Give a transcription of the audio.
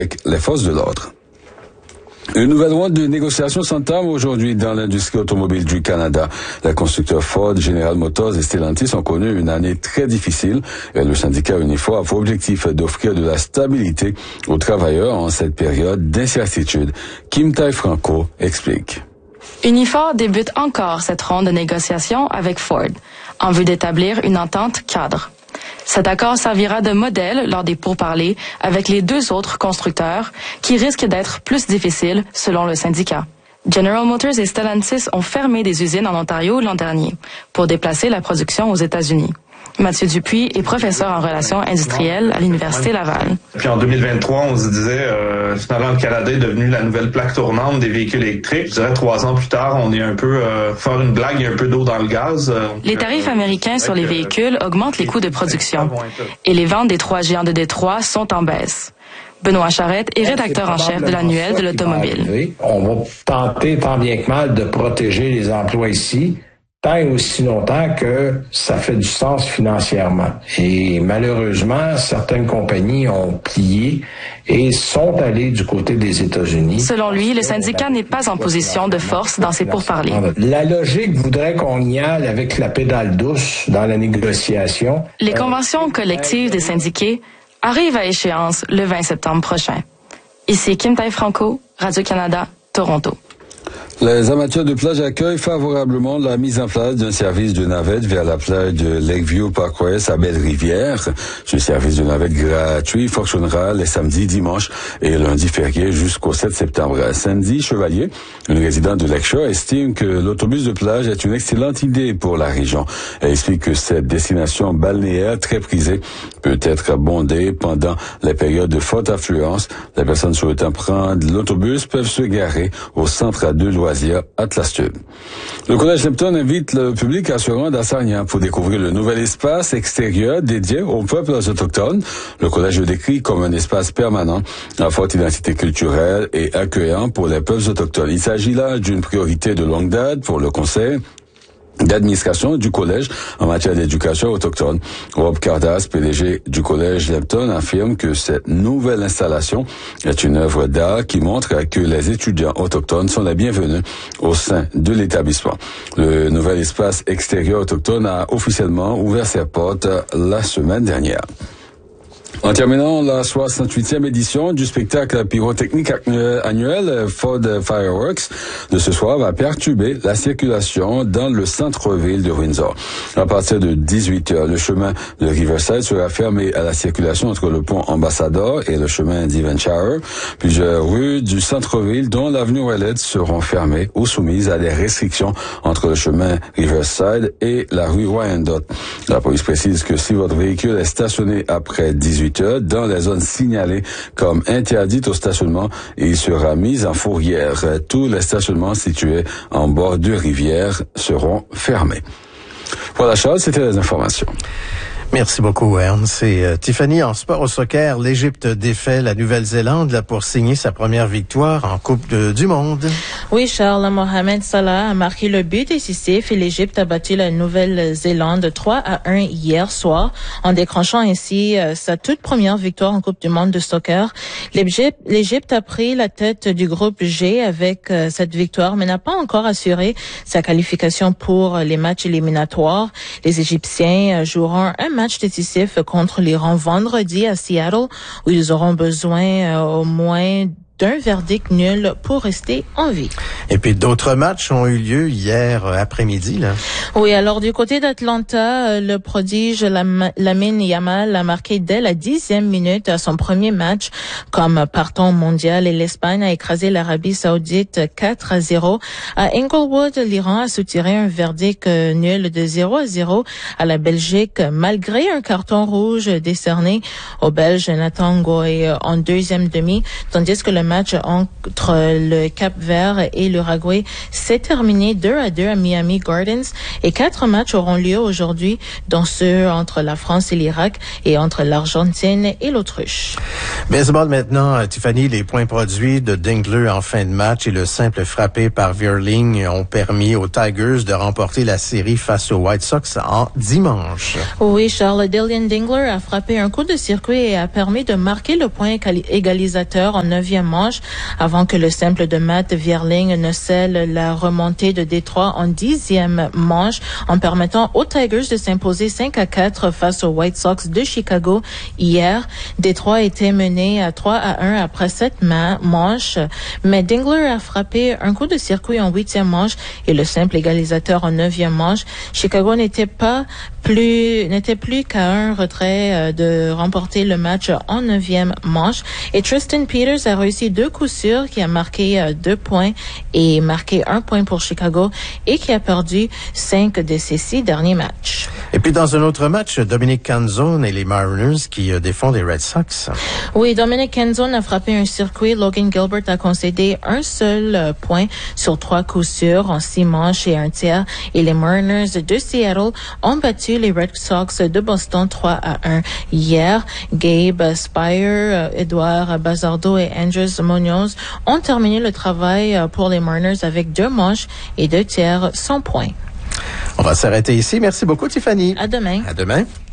avec les forces de l'ordre. Une nouvelle ronde de négociations s'entame aujourd'hui dans l'industrie automobile du Canada. Les constructeurs Ford, General Motors et Stellantis ont connu une année très difficile et le syndicat Unifor a pour objectif d'offrir de la stabilité aux travailleurs en cette période d'incertitude. Kim Tai-Franco explique. Unifor débute encore cette ronde de négociations avec Ford, en vue d'établir une entente cadre. Cet accord servira de modèle lors des pourparlers avec les deux autres constructeurs qui risquent d'être plus difficiles selon le syndicat. General Motors et Stellantis ont fermé des usines en Ontario l'an dernier pour déplacer la production aux États-Unis. Mathieu Dupuis est professeur en relations industrielles à l'Université Laval. Puis en 2023, on se disait, finalement, le Canada est devenu la nouvelle plaque tournante des véhicules électriques. Je dirais 3 ans plus tard, on est un peu, faire une blague, il y a un peu d'eau dans le gaz. Les tarifs américains sur les véhicules augmentent les coûts de production et les ventes des 3 géants de Détroit sont en baisse. Benoît Charette est rédacteur en chef de l'annuel de l'automobile. On va tenter tant bien que mal de protéger les emplois ici, tant et aussi longtemps que ça fait du sens financièrement. Et malheureusement, certaines compagnies ont plié et sont allées du côté des États-Unis. Selon lui, le syndicat n'est pas en position de force dans ses pourparlers. La logique voudrait qu'on y aille avec la pédale douce dans la négociation. Les conventions collectives des syndiqués arrivent à échéance le 20 septembre prochain. Ici Kim Tai-Franco, Radio-Canada, Toronto. Les amateurs de plage accueillent favorablement la mise en place d'un service de navette vers la plage de Lakeview Parkway à Belle-Rivière. Ce service de navette gratuit fonctionnera les samedis, dimanches et lundis fériés jusqu'au 7 septembre. Sandy Chevalier, une résidente de Lakeshore, estime que l'autobus de plage est une excellente idée pour la région. Elle explique que cette destination balnéaire très prisée peut être bondée pendant les périodes de forte affluence. Les personnes souhaitant prendre l'autobus peuvent se garer au centre de loisirs Atlas Tube. Le Collège Lipton invite le public à se rendre à Sarnia pour découvrir le nouvel espace extérieur dédié aux peuples autochtones. Le collège le décrit comme un espace permanent à forte identité culturelle et accueillant pour les peuples autochtones. Il s'agit là d'une priorité de longue date pour le Conseil d'administration du collège en matière d'éducation autochtone. Rob Cardas, PDG du collège Lipton, affirme que cette nouvelle installation est une œuvre d'art qui montre que les étudiants autochtones sont les bienvenus au sein de l'établissement. Le nouvel espace extérieur autochtone a officiellement ouvert ses portes la semaine dernière. En terminant la 68e édition du spectacle pyrotechnique annuel Ford Fireworks de ce soir va perturber la circulation dans le centre-ville de Windsor. À partir de 18h, le chemin de Riverside sera fermé à la circulation entre le pont Ambassador et le chemin Devonshire. Plusieurs rues du centre-ville, dont l'avenue Ouellet, seront fermées ou soumises à des restrictions entre le chemin Riverside et la rue Wyandotte. La police précise que si votre véhicule est stationné après 18h dans les zones signalées comme interdites au stationnement, il sera mis en fourrière. Tous les stationnements situés en bord de rivière seront fermés. Voilà, Charles, c'était les informations. Merci beaucoup, Ernst. Et Tiffany, en sport au soccer, l'Égypte défait la Nouvelle-Zélande là, pour signer sa première victoire en Coupe du Monde. Oui, Charles, Mohamed Salah a marqué le but décisif et l'Égypte a battu la Nouvelle-Zélande 3-1 hier soir en décrochant ainsi sa toute première victoire en Coupe du Monde de soccer. L'Égypte a pris la tête du groupe G avec cette victoire, mais n'a pas encore assuré sa qualification pour les matchs éliminatoires. Les Égyptiens joueront un match décisif contre l'Iran vendredi à Seattle, où ils auront besoin au moins d'un verdict nul pour rester en vie. Et puis d'autres matchs ont eu lieu hier après-midi, là. Oui, alors du côté d'Atlanta, le prodige Lamine Yamal a marqué dès la 10e minute à son premier match comme partant mondial et l'Espagne a écrasé l'Arabie Saoudite 4-0. À Inglewood, l'Iran a soutiré un verdict nul de 0-0 à la Belgique malgré un carton rouge décerné au Belge Nathan Ngoy en deuxième demi, tandis que le match entre le Cap-Vert et l'Uruguay s'est terminé 2-2 à Miami Gardens et 4 matchs auront lieu aujourd'hui, dont ceux entre la France et l'Irak et entre l'Argentine et l'Autriche. Baseball maintenant, Tiffany, les points produits de Dingler en fin de match et le simple frappé par Vierling ont permis aux Tigers de remporter la série face aux White Sox en dimanche. Oui, Charles, Dillon Dingler a frappé un coup de circuit et a permis de marquer le point égalisateur en 9e manche avant que le simple de Matt Vierling ne scelle la remontée de Détroit en 10e manche en permettant aux Tigers de s'imposer 5-4 face aux White Sox de Chicago hier. Détroit était mené à 3-1 après 7 manches, mais Dingler a frappé un coup de circuit en 8e manche et le simple égalisateur en 9e manche. Chicago n'était plus qu'à un retrait de remporter le match en 9e manche. Et Tristan Peters a réussi 2 coups sûrs, qui a marqué 2 points et marqué 1 point pour Chicago et qui a perdu 5 de ses 6 derniers matchs. Et puis dans un autre match, Dominic Canzone et les Mariners qui défendent les Red Sox. Oui, Dominic Canzone a frappé un circuit. Logan Gilbert a concédé un seul point sur 3 coups sûrs en 6 manches et 1 tiers. Et les Mariners de Seattle ont battu les Red Sox de Boston 3-1 hier. Gabe Spire, Edouard Bazardo et Andres Munoz ont terminé le travail pour les Mariners avec 2 manches et 2 tiers sans points. On va s'arrêter ici. Merci beaucoup, Tiffany. À demain. À demain.